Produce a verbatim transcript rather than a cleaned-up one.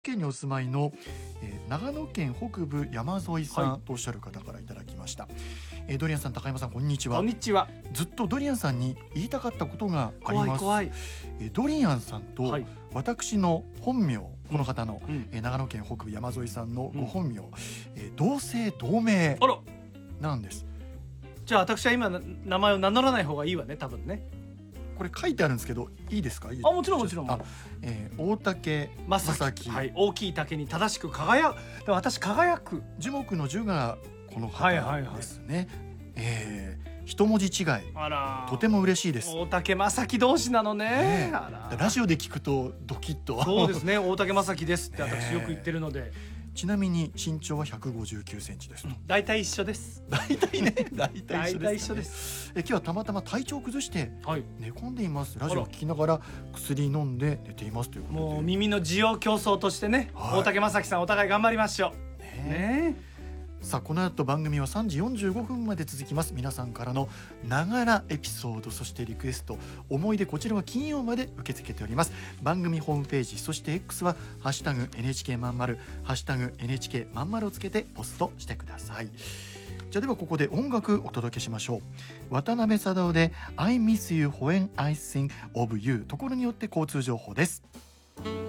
県にお住まいの、えー長野県北部山沿いさはんとおっしゃる方からいただきました。えードリアンさん、高山さん、こんにちは。 こんにちは。 ずっとドリアンさんに言いたかったことがあります。 怖い怖い。 えードリアンさんとはい。 私の本名、この方の、 うん。 えー長野県北部山沿いさんのうんご本名、えー同姓同名あら、 なんです。 じゃあ私は今な名前を名乗らない方がいいわね、多分ね。 これ書いてあるんですけど、いいですか？いいあ、もちろんもちろん。 あ、えー大竹ま正さき。 樹、 はい。大きい竹に正しく輝く。でも私輝く。 樹木の樹がこのはいはいはい方ですね。えー一文字違い、 あら。 とても嬉しいです。 大竹正樹同士なのね。 ねえあら。 ラジオで聞くとドキッと。 そうですね。大竹正樹ですって私よく言ってるので。 ちなみに身長はひゃくごじゅうきゅうセンチですと。 大体一緒です。 大体ね、大体一緒です、ね。 大体一緒です。 え今日はたまたま体調を崩してはい。 寝込んでいます。ラジオを聞きながら薬飲んで寝ていますということで。 もう耳の需要競争としてね、 はい大竹正樹さんお互い頑張りましょう。 ねねさあこの後番組はさんじよんじゅうごふんまで続きます。皆さんからのながらエピソード、そしてリクエスト、思い出、こちらは金曜まで受け付けております。番組ホームページ、そして X はハッシュタグ エヌエイチケー まんまる、ハッシュタグ エヌエイチケー まんまるをつけてポストしてください。じゃあではここで音楽お届けしましょう。渡辺貞夫で I miss you when I think of you。 ところによって交通情報です。